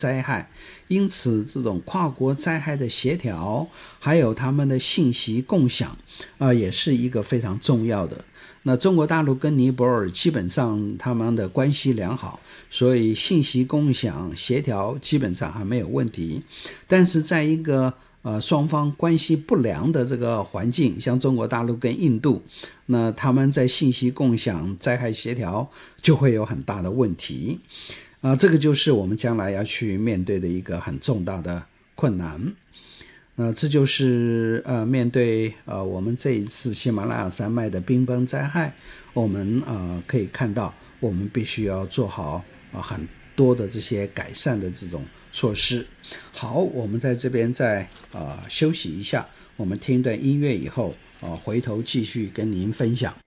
灾害，因此这种跨国灾害的协调还有他们的信息共享也是一个非常重要的。那中国大陆跟尼泊尔基本上他们的关系良好，所以信息共享协调基本上还没有问题。但是在一个双方关系不良的这个环境，像中国大陆跟印度，那他们在信息共享灾害协调就会有很大的问题这个就是我们将来要去面对的一个很重大的困难。这就是面对我们这一次喜马拉雅山脉的冰崩灾害，我们可以看到我们必须要做好很多的这些改善的这种措施。好，我们在这边再休息一下，我们听一段音乐以后回头继续跟您分享。